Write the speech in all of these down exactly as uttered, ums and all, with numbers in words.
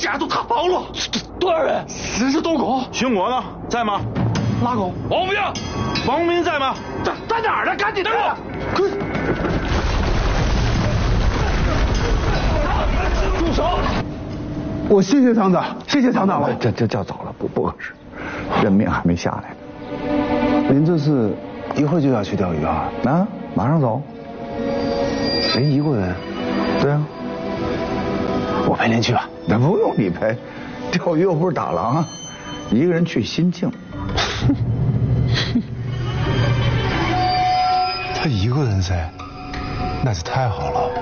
家都塌房了。多少人？四十多个。 邢国呢？在吗？ 哪个？王明。 王明在吗？ 在在哪儿呢？赶紧的！快！住手！ 我谢谢厂长，谢谢厂长了。 这这叫走了，不不合适，人命还没下来呢。您这是一会儿就要去钓鱼啊？啊，马上走。您一个人？对啊。我陪您去吧。那不用你陪，钓鱼又不是打狼啊，一个人去心静。 他一个人噻，那是太好了。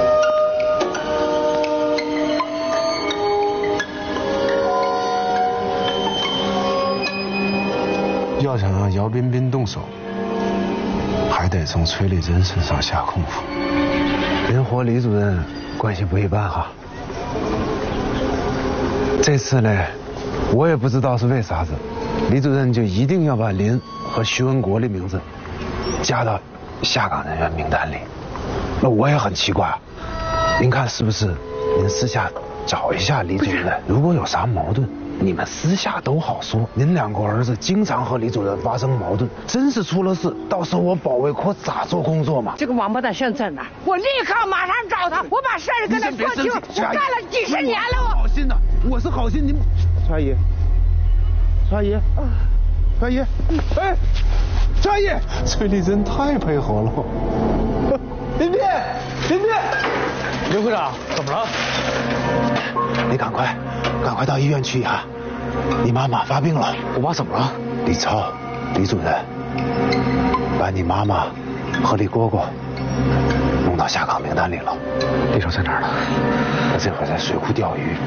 要想让姚彬彬动手，还得从崔丽珍身上下功夫。您和李主任关系不一般哈。这次呢，我也不知道是为啥子，李主任就一定要把林和徐文国的名字加到下岗人员名单里。那我也很奇怪，您看是不是？您私下找一下李主任，如果有啥矛盾，你们私下都好说。您两个儿子经常和李主任发生矛盾，真是出了事，到时候我保卫科咋做工作嘛？ 这个王八蛋现在在哪？我立刻马上找他，我把事儿跟他说清。我干了几十年了，我。 好心的，我是好心，您。崔阿姨，崔阿姨，崔阿姨，哎，崔阿姨，崔丽珍太配合了。林斌，林斌， 刘科长，怎么了？ 你赶快，赶快到医院去呀！你妈妈发病了。 我妈怎么了？ 李超，李主任，把你妈妈和李蝈蝈弄到下岗名单里了。 李超在哪儿呢？ 他这会儿在水库钓鱼。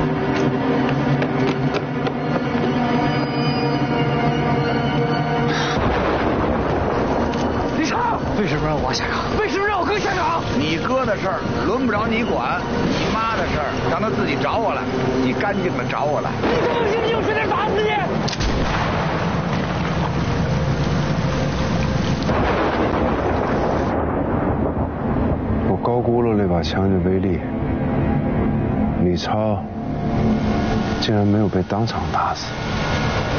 李超，为什么让我下岗？为什么让我哥下岗？ 你哥的事儿轮不着你管，你妈的事儿让他自己找我来，你干净的找我来。 你这么行，你就随便打死你！ 我高估了那把枪的威力，李超竟然没有被当场打死。